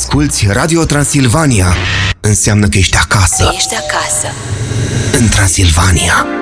asculți Radio Transilvania, înseamnă că ești acasă. Ești acasă. În Transilvania.